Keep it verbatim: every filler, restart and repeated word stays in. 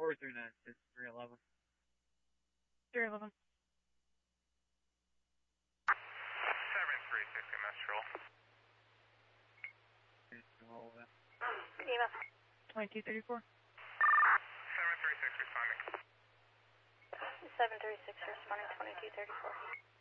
four three nine six three eleven. three eleven. seven three six M S Troll. E M S. twenty-two thirty-four. seven three six responding. seven three six responding twenty-two thirty-four.